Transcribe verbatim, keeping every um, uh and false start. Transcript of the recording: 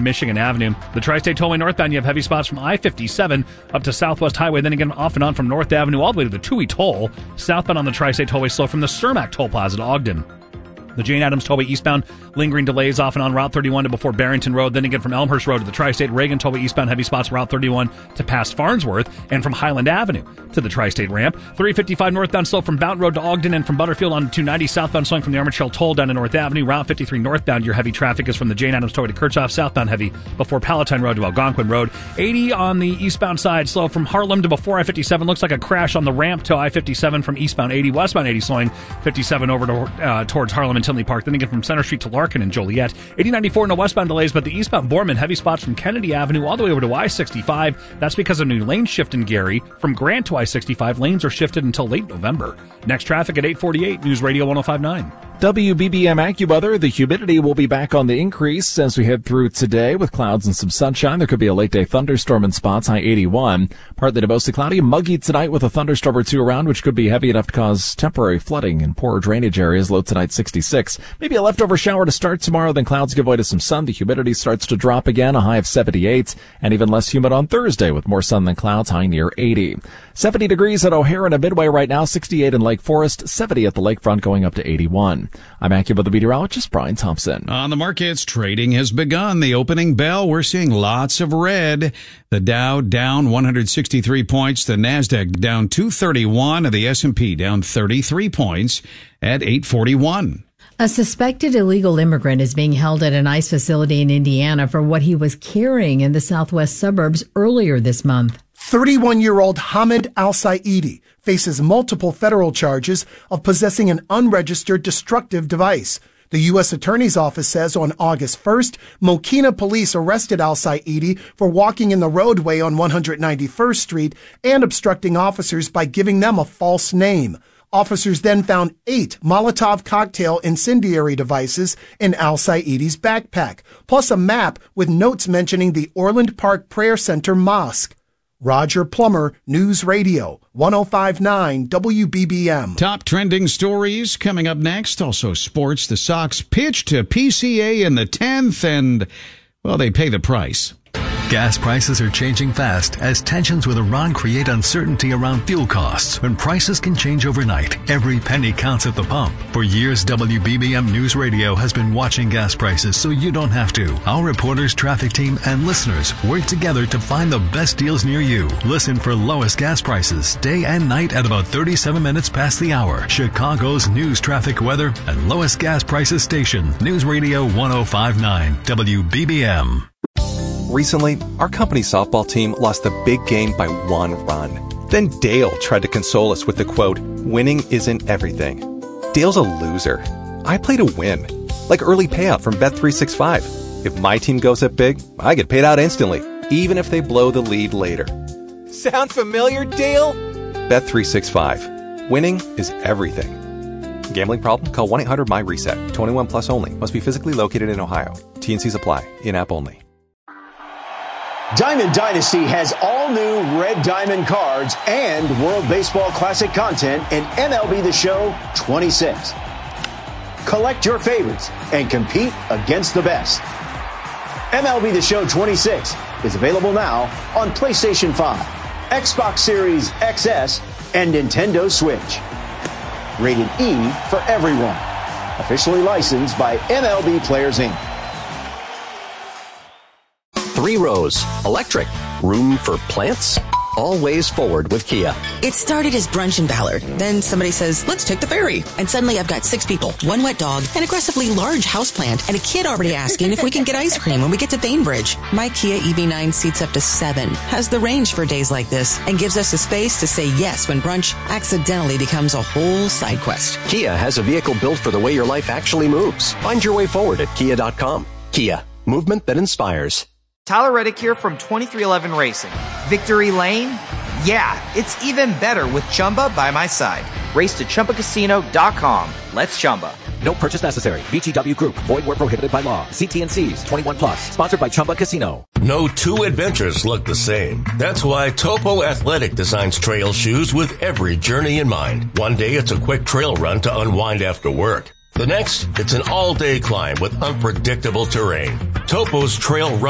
Michigan Avenue. The Tri-State Tollway northbound, you have heavy spots from I fifty-seven up to Southwest Highway, then again off and on from North Avenue all the way to the Toohey Toll. Southbound on the Tri-State Tollway slow from the Cermak Toll Plaza to Ogden. The Jane Addams Tollway eastbound, lingering delays off and on Route thirty-one to before Barrington Road, then again from Elmhurst Road to the Tri-State Reagan Tollway eastbound, heavy spots Route thirty-one to past Farnsworth, and from Highland Avenue to the Tri-State ramp. three fifty-five northbound slow from Bounton Road to Ogden, and from Butterfield on two ninety southbound slowing from the Armor Shell Toll down to North Avenue. Route fifty-three northbound, your heavy traffic is from the Jane Addams Tollway to Kirchhoff, southbound heavy before Palatine Road to Algonquin Road. eighty on the eastbound side, slow from Harlem to before I fifty-seven. Looks like a crash on the ramp to I fifty-seven from eastbound eighty. Westbound eighty slowing fifty-seven over to, uh, towards Harlem and Tinley Park, then again from Center Street to Larkin and Joliet. eighty ninety-four, no westbound delays, but the eastbound Borman, heavy spots from Kennedy Avenue all the way over to I sixty-five. That's because of new lane shift in Gary. From Grant to I sixty-five, lanes are shifted until late November. Next traffic at eight forty-eight, News Radio one oh five point nine. W B B M AccuWeather, the humidity will be back on the increase as we head through today with clouds and some sunshine. There could be a late day thunderstorm in spots, high eighty-one. Partly to mostly cloudy, muggy tonight with a thunderstorm or two around, which could be heavy enough to cause temporary flooding in poorer drainage areas. Low tonight, sixty-six. Maybe a leftover shower to start tomorrow, then clouds give way to some sun. The humidity starts to drop again, a high of seventy-eight, and even less humid on Thursday with more sun than clouds, high near eighty. seventy degrees at O'Hare and Midway right now, sixty-eight in Lake Forest, seventy at the lakefront going up to eighty-one. I'm AccuWeather meteorologist Brian Thompson. On the markets, trading has begun. The opening bell, we're seeing lots of red. The Dow down one hundred sixty-three points, the Nasdaq down two thirty-one, and the S and P down thirty-three points at eight forty-one. A suspected illegal immigrant is being held at an ICE facility in Indiana for what he was carrying in the southwest suburbs earlier this month. thirty-one-year-old Hamid Al-Saidi faces multiple federal charges of possessing an unregistered destructive device. The U S Attorney's Office says on August first, Mokina police arrested Al-Saidi for walking in the roadway on one hundred ninety-first Street and obstructing officers by giving them a false name. Officers then found eight Molotov cocktail incendiary devices in Al-Saidi's backpack, plus a map with notes mentioning the Orland Park Prayer Center Mosque. Roger Plummer, News Radio, one oh five point nine W B B M. Top trending stories coming up next. Also sports. The Sox pitch to P C A in the tenth, and, well, they pay the price. Gas prices are changing fast as tensions with Iran create uncertainty around fuel costs. When prices can change overnight, every penny counts at the pump. For years, W B B M News Radio has been watching gas prices so you don't have to. Our reporters, traffic team, and listeners work together to find the best deals near you. Listen for lowest gas prices day and night at about thirty-seven minutes past the hour. Chicago's news, traffic, weather, and lowest gas prices station. News Radio one oh five point nine W B B M. Recently, our company softball team lost the big game by one run. Then Dale tried to console us with the quote, "Winning isn't everything." Dale's a loser. I play to win. Like early payout from Bet three sixty-five. If my team goes up big, I get paid out instantly, even if they blow the lead later. Sound familiar, Dale? Bet three sixty-five. Winning is everything. Gambling problem? Call one eight hundred M Y reset. twenty-one plus only. Must be physically located in Ohio. T and Cs apply. In-app only. Diamond Dynasty has all new Red Diamond cards and World Baseball Classic content in M L B The Show twenty-six. Collect your favorites and compete against the best. M L B The Show twenty-six is available now on PlayStation five, Xbox Series X S, and Nintendo Switch. Rated E for everyone. Officially licensed by M L B Players Incorporated. Three rows, electric, room for plants, all ways forward with Kia. It started as brunch in Ballard. Then somebody says, let's take the ferry. And suddenly I've got six people, one wet dog, an aggressively large houseplant, and a kid already asking if we can get ice cream when we get to Bainbridge. My Kia E V nine seats up to seven, has the range for days like this, and gives us the space to say yes when brunch accidentally becomes a whole side quest. Kia has a vehicle built for the way your life actually moves. Find your way forward at kia dot com. Kia, movement that inspires. Tyler Reddick here from twenty-three eleven Racing. Victory Lane? Yeah, it's even better with Chumba by my side. Race to Chumba Casino dot com. Let's Chumba. No purchase necessary. V G W Group. Void where prohibited by law. See T and C's. twenty-one plus. Sponsored by Chumba Casino. No two adventures look the same. That's why Topo Athletic designs trail shoes with every journey in mind. One day it's a quick trail run to unwind after work. The next, it's an all-day climb with unpredictable terrain. Topo's trail run